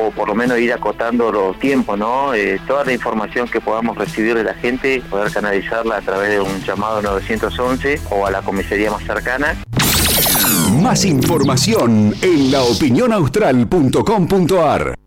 o por lo menos ir acotando los tiempos, ¿no? Toda la información que podamos recibir de la gente, poder canalizarla a través de un llamado 911 o a la comisaría más cercana. Más información en laopinionaustral.com.ar.